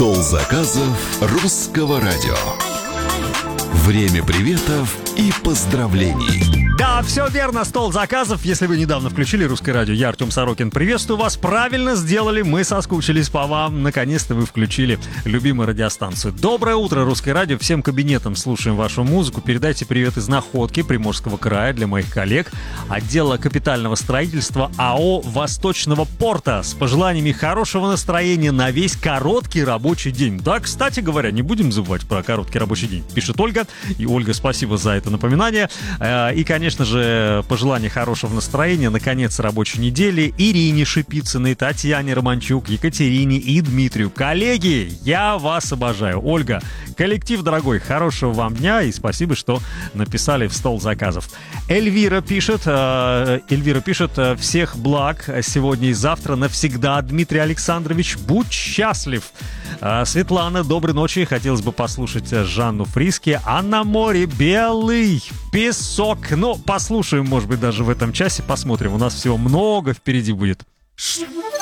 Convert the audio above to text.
Стол заказов русского радио. Время приветов и поздравлений. Да, все верно, стол заказов. Если вы недавно включили русское радио, я Артем Сорокин. Приветствую вас, правильно сделали, мы соскучились по вам. Наконец-то вы включили любимую радиостанцию. Доброе утро, русское радио. Всем кабинетам слушаем вашу музыку. Передайте привет из Находки, Приморского края, для моих коллег. Отдела капитального строительства АО Восточного порта. С пожеланиями хорошего настроения на весь короткий рабочий день. Да, кстати говоря, не будем забывать про короткий рабочий день, пишет Ольга. И, Ольга, спасибо за это напоминание. И, конечно же, пожелание хорошего настроения на конец рабочей недели Ирине Шипицыной, Татьяне Романчук, Екатерине и Дмитрию. Коллеги, я вас обожаю. Ольга, коллектив дорогой, хорошего вам дня и спасибо, что написали в стол заказов. Эльвира пишет, всех благ сегодня и завтра навсегда. Дмитрий Александрович, будь счастлив. Светлана, доброй ночи. Хотелось бы послушать Жанну Фриске. А на море белый песок. Ну, послушаем, может быть, даже в этом часе. Посмотрим. У нас всего много впереди будет.